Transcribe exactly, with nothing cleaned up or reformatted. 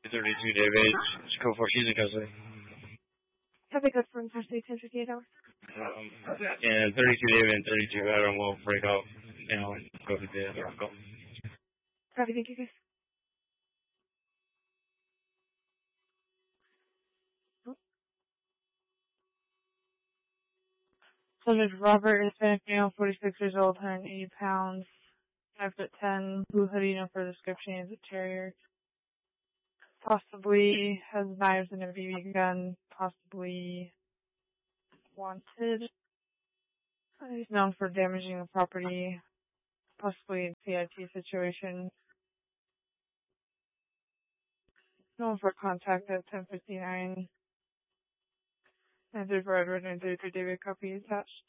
thirty-two David, code four, she's in custody. Have they confirmed custody ten fifty-eight hours? Um, and thirty-two David and thirty-two Adam will break out now and go to the other call. Copy, thank you guys. Subject Robert, Hispanic male, forty-six years old, one hundred eighty pounds, five foot ten, blue hoodie, no further description, is a terrier. Possibly has knives and a B B gun, possibly wanted. He's known for damaging the property, possibly a C I T situation. Known for contact at ten fifty-nine. And there's Red Red and thirty-three David copy attached.